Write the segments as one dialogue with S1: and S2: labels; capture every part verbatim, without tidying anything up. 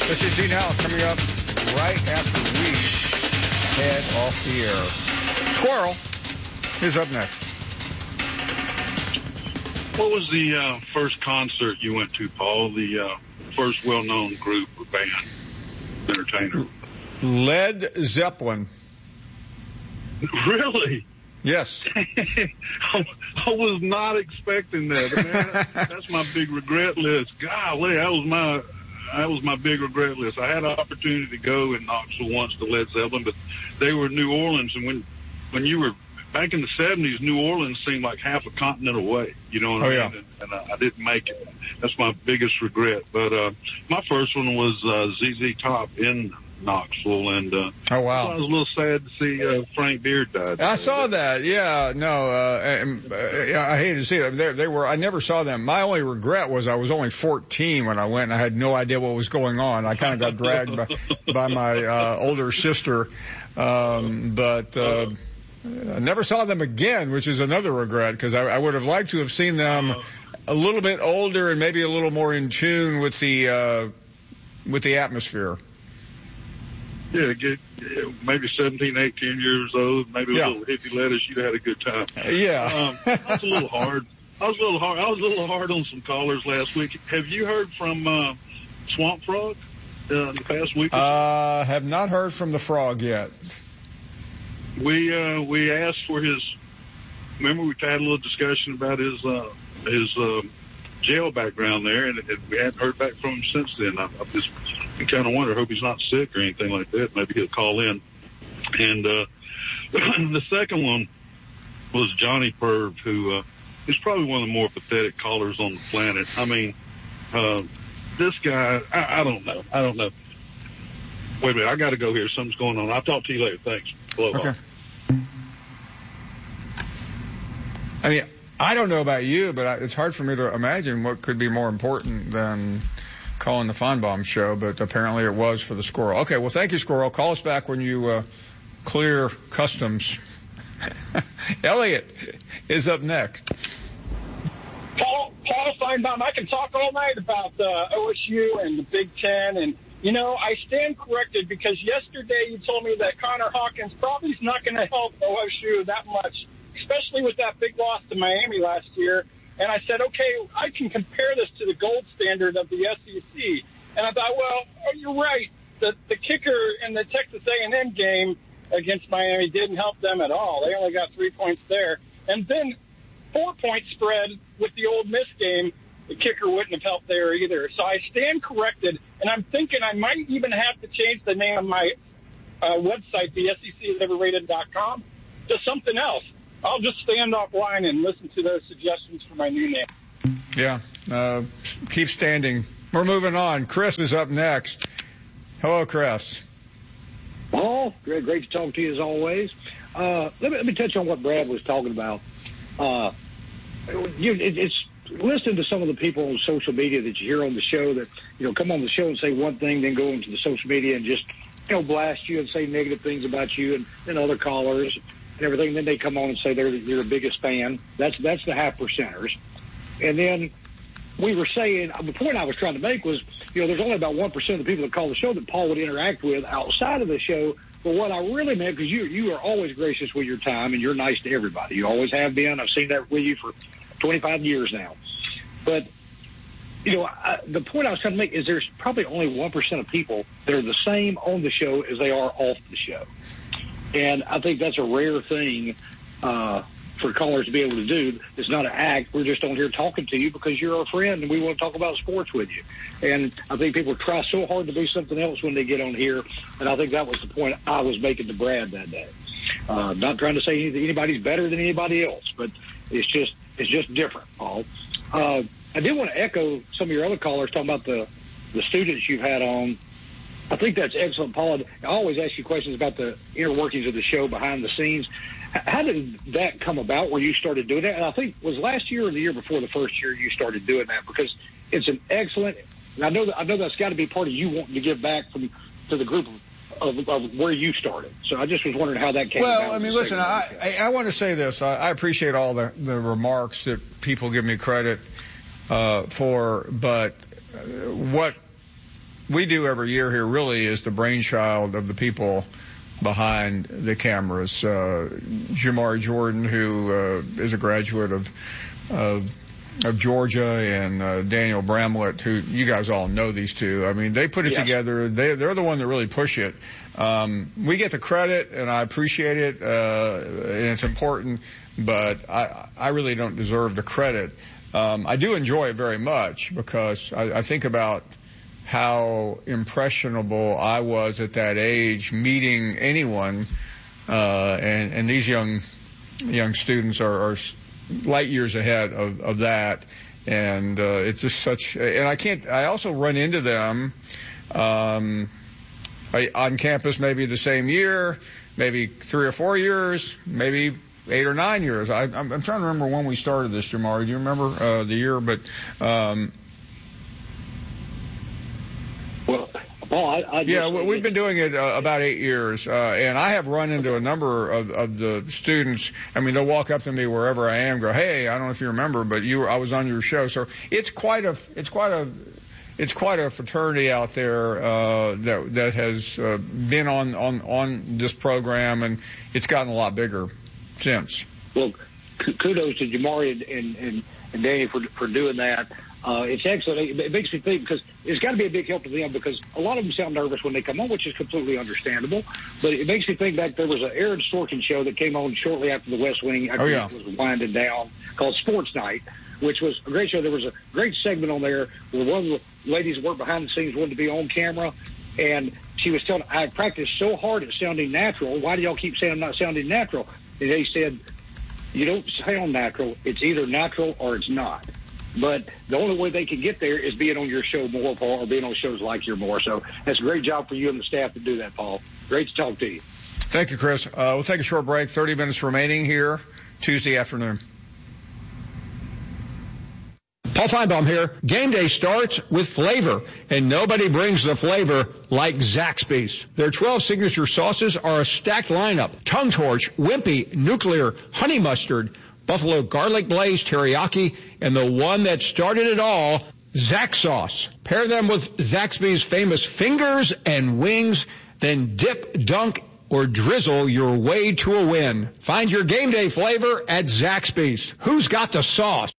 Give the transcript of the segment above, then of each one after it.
S1: This is D Now coming up right after we head off the air. Squirrel is up next.
S2: What was the uh, first concert you went to, Paul? The uh, first well-known group or band, entertainer?
S1: Led Zeppelin.
S2: Really?
S1: Yes.
S2: I, I was not expecting that. I mean, that. That's my big regret list. Golly, that was my that was my big regret list. I had an opportunity to go in Knoxville once to Led Zeppelin, but they were in New Orleans, and when when you were back in the seventies, New Orleans seemed like half a continent away. You know what
S1: oh,
S2: I mean?
S1: Yeah.
S2: And, and I, I didn't make it. That's my biggest regret. But uh, my first one was uh, Z Z Top in Knoxville, and uh,
S1: oh wow,
S2: I was a little sad to see uh, Frank Beard died.
S1: I saw that. Yeah, no, uh, and, uh, I hated to see it. They, they were. I never saw them. My only regret was I was only fourteen when I went, and I had no idea what was going on. I kind of got dragged by, by my uh, older sister, um, but. Uh, I never saw them again, which is another regret, because I, I would have liked to have seen them a little bit older and maybe a little more in tune with the uh, with the atmosphere.
S2: Yeah, get, maybe seventeen, eighteen years old, maybe a
S1: yeah.
S2: little hippie lettuce. You'd have had a good time.
S1: Yeah.
S2: um, I was a little hard. I was a little hard. I was a little hard on some callers last week. Have you heard from uh, Swamp Frog uh, in the past week?
S1: Uh, have not heard from the Frog yet.
S2: We uh, we asked for his. Remember, we had a little discussion about his uh, his uh, jail background there, and, and we hadn't heard back from him since then. I, I just kind of wonder. Hope he's not sick or anything like that. Maybe he'll call in. And uh, the second one was Johnny Perv, who uh, is probably one of the more pathetic callers on the planet. I mean, uh, this guy. I, I don't know. I don't know. Wait a minute. I got to go here. Something's going on. I'll talk to you later. Thanks. Hello.
S1: Okay. I mean, I don't know about you, but I, it's hard for me to imagine what could be more important than calling the Feinbaum show, but apparently it was for the Squirrel. Okay, well, thank you, Squirrel. Call us back when you uh, clear customs. Elliot is up next.
S3: Paul, Paul Feinbaum, I can talk all night about uh, O S U and the Big Ten, and, you know, I stand corrected because yesterday you told me that Connor Hawkins probably is not going to help O S U that much, especially with that big loss to Miami last year. And I said, okay, I can compare this to the gold standard of the S E C. And I thought, well, oh, you're right. The, the kicker in the Texas A and M game against Miami didn't help them at all. They only got three points there. And then four-point spread with the Ole Miss game, the kicker wouldn't have helped there either. So I stand corrected, and I'm thinking I might even have to change the name of my uh, website, the S E C is overrated dot com, to something else. I'll just stand offline and listen to those suggestions for my new name.
S1: Yeah, uh, keep standing. We're moving on. Chris is up next. Hello, Chris.
S4: Paul, great, great to talk to you as always. Uh, let me, let me touch on what Brad was talking about. Uh, you, it, it's listen to some of the people on social media that you hear on the show that, you know, come on the show and say one thing, then go into the social media and just, you know, blast you and say negative things about you and, and other callers and everything. Then they come on and say they're, they're the biggest fan. That's, that's the half percenters. And then we were saying, the point I was trying to make was, you know, there's only about one percent of the people that call the show that Paul would interact with outside of the show. But what I really meant, because you, you are always gracious with your time and you're nice to everybody. You always have been. I've seen that with you for twenty-five years now. But, you know, I, the point I was trying to make is there's probably only one percent of people that are the same on the show as they are off the show. And I think that's a rare thing uh, for callers to be able to do. It's not an act. We're just on here talking to you because you're our friend and we want to talk about sports with you. And I think people try so hard to be something else when they get on here. And I think that was the point I was making to Brad that day. Uh, not trying to say anything, anybody's better than anybody else, but it's just, it's just different, Paul. Uh, I did want to echo some of your other callers talking about the, the students you've had on. I think that's excellent, Paul. I always ask you questions about the inner workings of the show behind the scenes. How did that come about where you started doing that? And I think was last year or the year before the first year you started doing that, because it's an excellent, and I know that, I know that's got to be part of you wanting to give back from to the group of, of, of where you started. So I just was wondering how that came
S1: well,
S4: about.
S1: Well, I mean, listen, I, I, I want to say this. I, I appreciate all the, the remarks that people give me credit uh, for, but what we do every year here really is the brainchild of the people behind the cameras. Uh, Jamari Jordan, who uh, is a graduate of of of Georgia, and uh, Daniel Bramlett, who you guys all know these two. I mean, they put it yeah. together. They, they're the one that really push it. Um, we get the credit, and I appreciate it, uh, and it's important, but I, I really don't deserve the credit. Um, I do enjoy it very much because I, I think about how impressionable I was at that age, meeting anyone, uh, and, and these young young students are, are light years ahead of, of that, and uh, it's just such. And I can't. I also run into them um, I, on campus, maybe the same year, maybe three or four years, maybe eight or nine years. I, I'm, I'm trying to remember when we started this, Jamari. Do you remember uh, the year? But um,
S4: well. Paul, I, I
S1: yeah, well, we've been doing it uh, about eight years, uh, and I have run into a number of, of the students. I mean, they'll walk up to me wherever I am, go, "Hey, I don't know if you remember, but you, were, I was on your show." So it's quite a, it's quite a, it's quite a fraternity out there uh, that that has uh, been on on on this program, and it's gotten a lot bigger since.
S4: Well, kudos to Jamari and and, and, and Danny for for doing that. Uh, it's excellent. It makes me think because it's got to be a big help to them because a lot of them sound nervous when they come on, which is completely understandable. But it makes me think back there was an Aaron Sorkin show that came on shortly after the West Wing. I
S1: oh, yeah.
S4: It was winding down called Sports Night, which was a great show. There was a great segment on there where one of the ladies who worked behind the scenes wanted to be on camera, and she was telling, I practiced so hard at sounding natural. Why do y'all keep saying I'm not sounding natural? And they said, you don't sound natural. It's either natural or it's not. But the only way they can get there is being on your show more, Paul, or being on shows like your more. So that's a great job for you and the staff to do that, Paul. Great to talk to you.
S1: Thank you, Chris. Uh, we'll take a short break. thirty minutes remaining here Tuesday afternoon.
S5: Paul Feinbaum here. Game day starts with flavor, and nobody brings the flavor like Zaxby's. Their twelve signature sauces are a stacked lineup: Tongue Torch, Wimpy, Nuclear, Honey Mustard, Buffalo Garlic Blaze, Teriyaki, and the one that started it all, Zax Sauce. Pair them with Zaxby's famous fingers and wings, then dip, dunk, or drizzle your way to a win. Find your game day flavor at Zaxby's. Who's got the sauce?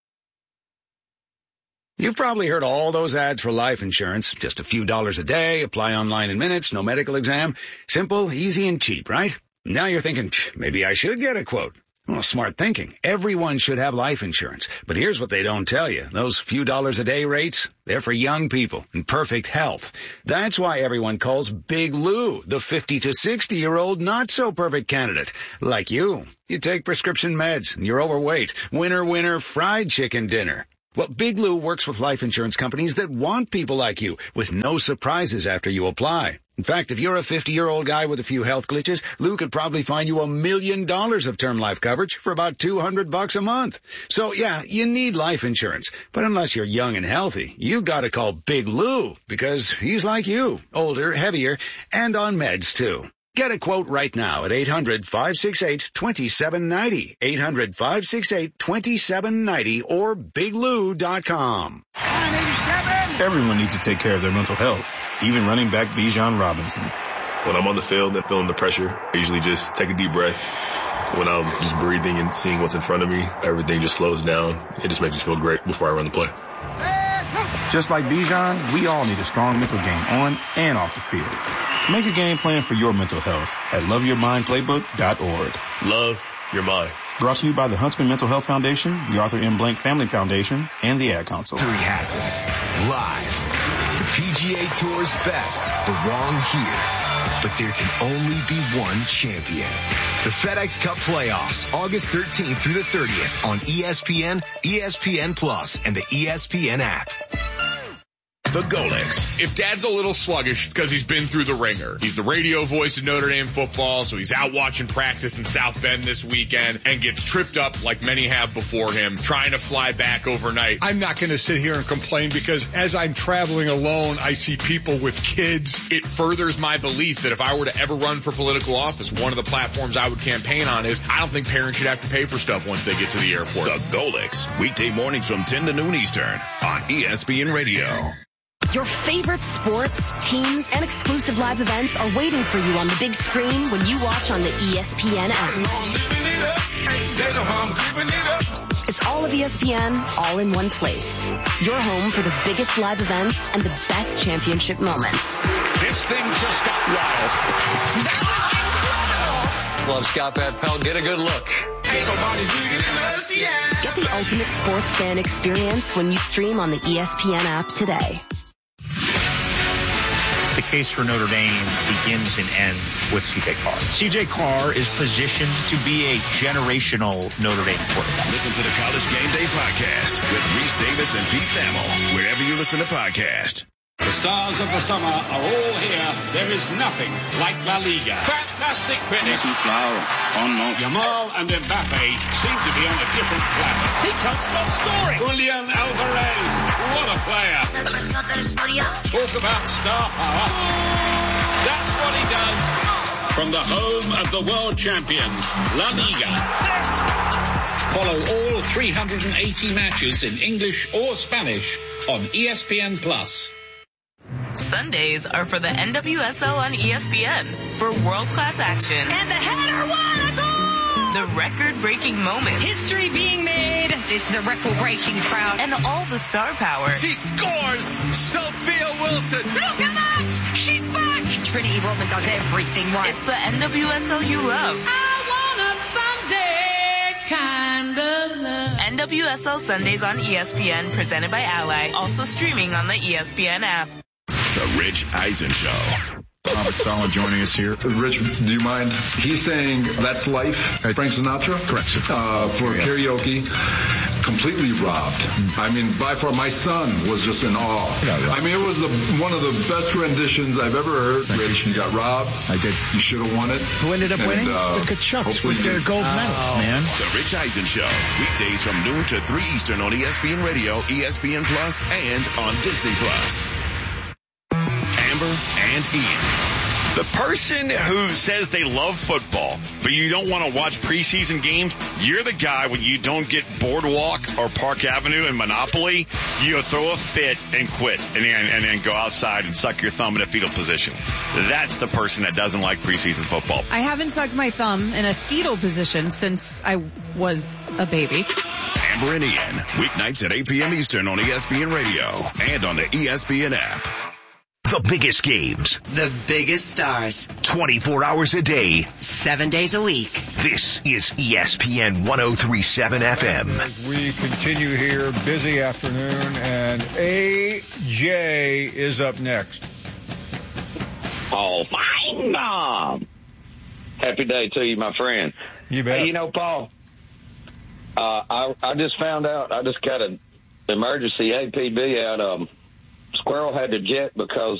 S6: You've probably heard all those ads for life insurance. Just a few dollars a day, apply online in minutes, no medical exam. Simple, easy, and cheap, right? Now you're thinking, maybe I should get a quote. Well, smart thinking. Everyone should have life insurance. But here's what they don't tell you. Those few dollars a day rates, they're for young people in perfect health. That's why everyone calls Big Lou the fifty to sixty year old not so perfect candidate. Like you. You take prescription meds and you're overweight. Winner, winner, fried chicken dinner. Well, Big Lou works with life insurance companies that want people like you with no surprises after you apply. In fact, if you're a fifty-year-old guy with a few health glitches, Lou could probably find you a million dollars of term life coverage for about two hundred bucks a month. So, yeah, you need life insurance. But unless you're young and healthy, you gotta call Big Lou because he's like you, older, heavier, and on meds, too. Get a quote right now at eight hundred, five six eight, two seven nine zero, eight hundred, five six eight, two seven nine zero, or big lou dot com.
S7: Everyone needs to take care of their mental health, even running back Bijan Robinson.
S8: When I'm on the field and feeling the pressure, I usually just take a deep breath. When I'm just breathing and seeing what's in front of me, everything just slows down. It just makes me feel great before I run the play.
S7: Just like Bijan, we all need a strong mental game on and off the field. Make a game plan for your mental health at love your mind playbook dot org.
S8: Love your mind.
S7: Brought to you by the Huntsman Mental Health Foundation, the Arthur M. Blank Family Foundation, and the Ad Council.
S9: Three happens live. The P G A Tour's best belong here. But there can only be one champion. The FedEx Cup Playoffs, August thirteenth through the thirtieth on E S P N, E S P N Plus, and the E S P N app.
S10: The Golix. If Dad's a little sluggish, it's because he's been through the ringer. He's the radio voice of Notre Dame football, so he's out watching practice in South Bend this weekend and gets tripped up like many have before him, trying to fly back overnight.
S11: I'm not going to sit here and complain because as I'm traveling alone, I see people with kids.
S10: It furthers my belief that if I were to ever run for political office, one of the platforms I would campaign on is I don't think parents should have to pay for stuff once they get to the airport.
S12: The Golix, weekday mornings from ten to noon Eastern on E S P N Radio. Your favorite sports, teams, and exclusive live events are waiting for you on the big screen when you watch on the E S P N app. It's all of E S P N, all in one place. Your home for the biggest live events and the best championship moments.
S13: This thing just got wild.
S14: Love Scott Van Pelt. Get a good look.
S12: Ain't nobody bigger than us, yeah. Get the ultimate sports fan experience when you stream on the E S P N app today.
S15: The case for Notre Dame begins and ends with C J Carr. C J Carr is positioned to be a generational Notre Dame quarterback.
S16: Listen to the College Game Day podcast with Reese Davis and Pete Thamel, wherever you listen to podcasts.
S17: The stars of the summer are all here. There is nothing like La Liga. Fantastic finish. Yamal and Mbappe seem to be on a different planet. He can't stop scoring. Julian Alvarez, what a player. Talk about star power. That's what he does. From the home of the world champions, La Liga. Follow all three hundred eighty matches in English or Spanish on E S P N Plus.
S18: Sundays are for the N W S L on E S P N for world-class action. And the header won a goal! The record-breaking moments.
S19: History being made. This is a record-breaking crowd.
S18: And all the star power.
S13: She scores! Sophia Wilson!
S19: Look at that! She's back! Trinity Rodman does everything right.
S18: It's the N W S L you love.
S19: I want a Sunday kind of love.
S18: N W S L Sundays on E S P N, presented by Ally. Also streaming on the E S P N app.
S16: The Rich Eisen Show.
S20: Robert Sala joining us here. Rich, do you mind? He's saying That's Life, Frank Sinatra?
S21: Correct.
S20: Uh, for yeah. karaoke. Completely robbed. I mean, by far, my son was just in awe.
S21: Yeah, right.
S20: I mean, it was the, one of the best renditions I've ever heard.
S21: Thank
S20: Rich,
S21: you.
S20: you got robbed.
S21: I did.
S20: You should have won it.
S21: Who ended up
S20: and,
S21: winning?
S20: Uh,
S21: the Kachucks with their gold
S20: oh.
S21: medals, man.
S16: The Rich Eisen Show. Weekdays from noon to three Eastern on E S P N Radio, E S P N Plus, and on Disney Plus. Amber and Ian.
S22: The person who says they love football, but you don't want to watch preseason games, you're the guy when you don't get Boardwalk or Park Avenue and Monopoly, you throw a fit and quit and then, and then go outside and suck your thumb in a fetal position. That's the person that doesn't like preseason football.
S23: I haven't sucked my thumb in a fetal position since I was a baby.
S16: Amber and Ian, weeknights at eight p.m. Eastern on E S P N Radio and on the E S P N app.
S24: The biggest games.
S25: The biggest stars.
S24: twenty-four hours a day.
S25: Seven days a week.
S24: This is E S P N one oh three point seven F M.
S1: As we continue here, busy afternoon, and A J is up next.
S26: Paul Feinbaum. Happy day to you, my friend.
S1: You bet.
S26: Hey, you know, Paul, uh, I, I just found out, I just got an emergency A P B out. Um, Squirrel had to jet because